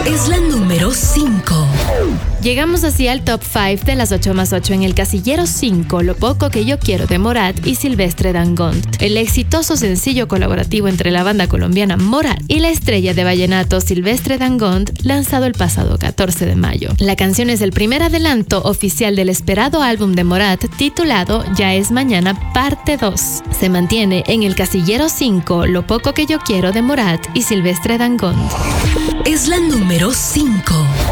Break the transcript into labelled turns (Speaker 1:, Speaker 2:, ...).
Speaker 1: Es la número 5.
Speaker 2: Llegamos así al top 5 de las 8 más 8 en el casillero 5, Lo poco que yo quiero de Morat y Silvestre Dangond. El exitoso sencillo colaborativo entre la banda colombiana Morat y la estrella de vallenato Silvestre Dangond, lanzado el pasado 14 de mayo. La canción es el primer adelanto oficial del esperado álbum de Morat titulado Ya es mañana parte 2. Se mantiene en el casillero 5, Lo poco que yo quiero de Morat y Silvestre Dangond.
Speaker 1: Es la número 5.